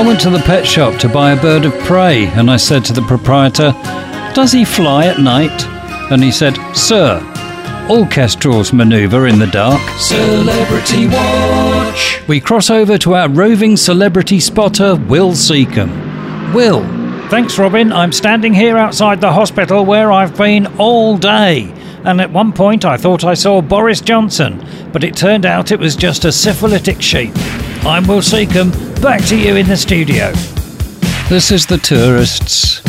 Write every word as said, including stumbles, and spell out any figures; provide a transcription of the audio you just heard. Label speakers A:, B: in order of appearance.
A: I went to the pet shop to buy a bird of prey, and I said to the proprietor, "Does he fly at night?" And he said, "Sir, all kestrels manoeuvre in the dark."
B: Celebrity Watch.
A: We cross over to our roving celebrity spotter, Will Seacombe. Will.
C: Thanks, Robin. I'm standing here outside the hospital where I've been all day. And at one point I thought I saw Boris Johnson, but it turned out it was just a syphilitic sheep. I'm Will Seacombe. Back to you in the studio.
A: This is The Tourists.